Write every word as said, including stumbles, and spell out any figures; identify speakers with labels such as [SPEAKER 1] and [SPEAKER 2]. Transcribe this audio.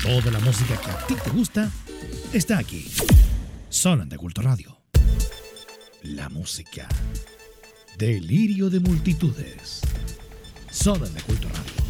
[SPEAKER 1] Toda la música que a ti te gusta está aquí. Solo en De Culto Radio. La música. Delirio de multitudes. Solo en De Culto Radio.